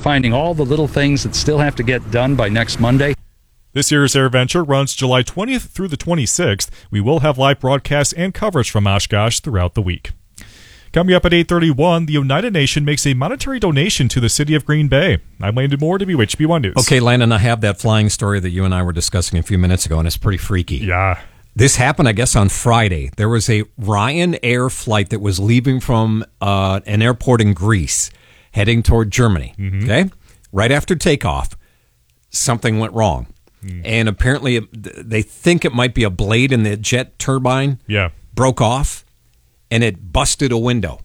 finding all the little things that still have to get done by next Monday. This year's AirVenture runs July 20th through the 26th. We will have live broadcasts and coverage from Oshkosh throughout the week. Coming up at 8:31, the United Nation makes a monetary donation to the city of Green Bay. I'm Landon Moore, WHB1 News. Okay, Landon, I have that flying story that you and I were discussing a few minutes ago, and it's pretty freaky. Yeah. This happened, I guess, on Friday. There was a Ryanair flight that was leaving from an airport in Greece, heading toward Germany. Okay? Right after takeoff, something went wrong. And apparently, they think it might be a blade in the jet turbine. Yeah. Broke off. And it busted a window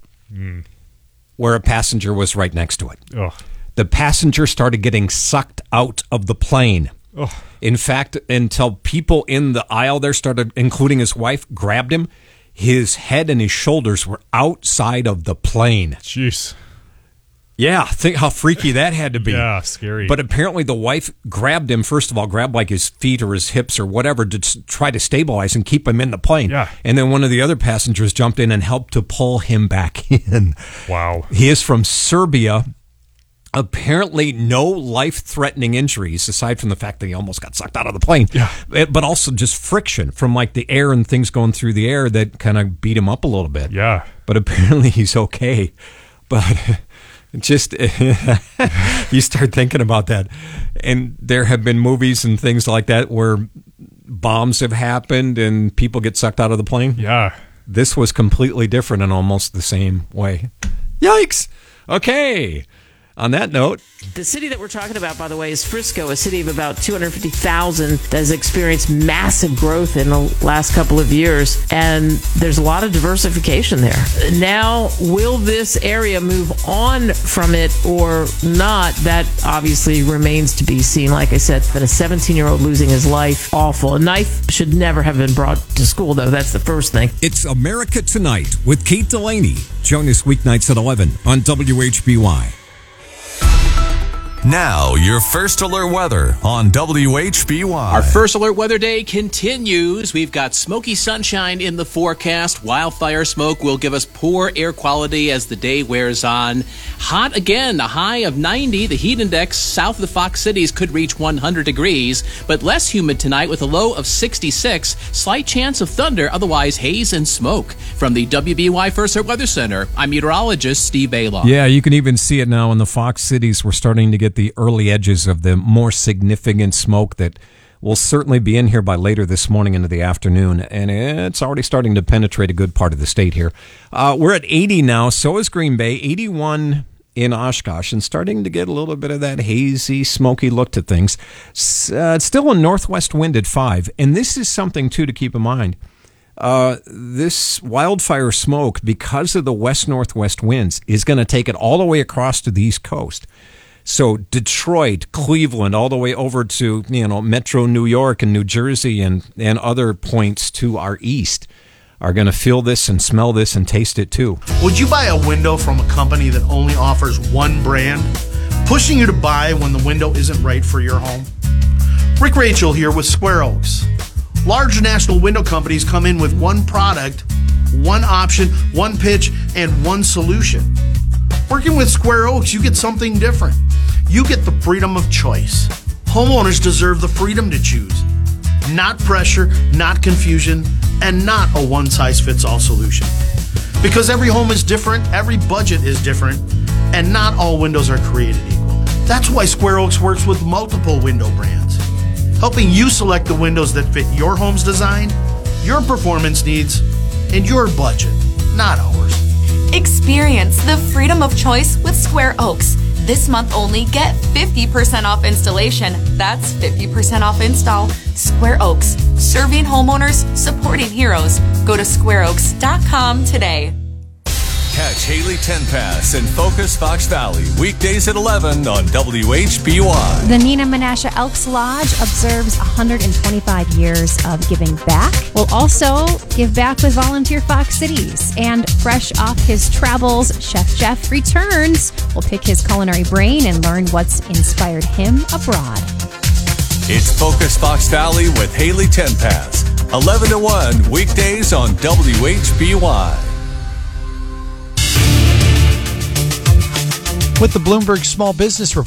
where a passenger was right next to it. Ugh. The passenger started getting sucked out of the plane. Ugh. In fact, until people in the aisle there started, including his wife, grabbed him, his head and his shoulders were outside of the plane. Jeez. Yeah, think how freaky that had to be. Yeah, scary. But apparently the wife grabbed him, first of all, grabbed like his feet or his hips or whatever to try to stabilize and keep him in the plane. Yeah. And then one of the other passengers jumped in and helped to pull him back in. Wow. He is from Serbia. Apparently no life-threatening injuries, aside from the fact that he almost got sucked out of the plane. Yeah. But also just friction from like the air and things going through the air that kind of beat him up a little bit. Yeah. But apparently he's okay. But just you start thinking about that, and there have been movies and things like that where bombs have happened and people get sucked out of the plane. Yeah. This was completely different in almost the same way. Yikes. Okay. On that note, the city that we're talking about, by the way, is Frisco, a city of about 250,000 that has experienced massive growth in the last couple of years. And there's a lot of diversification there. Now, will this area move on from it or not? That obviously remains to be seen. Like I said, but a 17-year-old losing his life, awful. A knife should never have been brought to school, though. That's the first thing. It's America Tonight with Kate Delaney. Join us weeknights at 11 on WHBY. Now, your first alert weather on WHBY. Our first alert weather day continues. We've got smoky sunshine in the forecast. Wildfire smoke will give us poor air quality as the day wears on. Hot again, a high of 90. The heat index south of the Fox Cities could reach 100 degrees, but less humid tonight with a low of 66. Slight chance of thunder, otherwise haze and smoke. From the WBY First Alert Weather Center, I'm meteorologist Steve Bailaw. Yeah, you can even see it now in the Fox Cities. We're starting to get the early edges of the more significant smoke that will certainly be in here by later this morning into the afternoon, and it's already starting to penetrate a good part of the state here. We're at 80 now, so is Green Bay, 81 in Oshkosh, and starting to get a little bit of that hazy, smoky look to things. It's still a northwest wind at 5, and this is something, too, to keep in mind. This wildfire smoke, because of the west-northwest winds, is going to take it all the way across to the East Coast. So Detroit, Cleveland, all the way over to, Metro New York and New Jersey and other points to our east are going to feel this and smell this and taste it too. Would you buy a window from a company that only offers one brand, pushing you to buy when the window isn't right for your home? Rick Rachel here with Square Oaks. Large national window companies come in with one product, one option, one pitch, and one solution. Working with Square Oaks, you get something different. You get the freedom of choice. Homeowners deserve the freedom to choose. Not pressure, not confusion, and not a one-size-fits-all solution. Because every home is different, every budget is different, and not all windows are created equal. That's why Square Oaks works with multiple window brands, helping you select the windows that fit your home's design, your performance needs, and your budget, not ours. Experience the freedom of choice with Square Oaks. This month only, get 50% off installation. That's 50% off install. Square Oaks, serving homeowners, supporting heroes. Go to squareoaks.com today. Catch Haley Tenpass and Focus Fox Valley weekdays at 11 on WHBY. The Nina Menasha Elks Lodge observes 125 years of giving back. We'll also give back with Volunteer Fox Cities. And fresh off his travels, Chef Jeff returns. We'll pick his culinary brain and learn what's inspired him abroad. It's Focus Fox Valley with Haley Tenpass, 11 to 1 weekdays on WHBY. With the Bloomberg Small Business Report.